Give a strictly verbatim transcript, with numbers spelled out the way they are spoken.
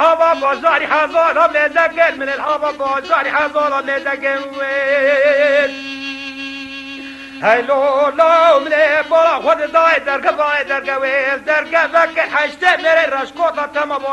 الهوا بازاری هزارا لذگل من الهوا بازاری هزارا لذگل هلو لو من بالا خود دای درگه بای درگه ویز درگه وکر هشته میره رشکوتا تمام